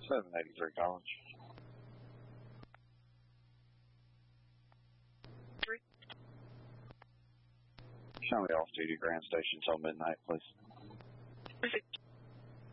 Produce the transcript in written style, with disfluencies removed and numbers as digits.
783 College. Show me off-duty Grand Station till midnight, please.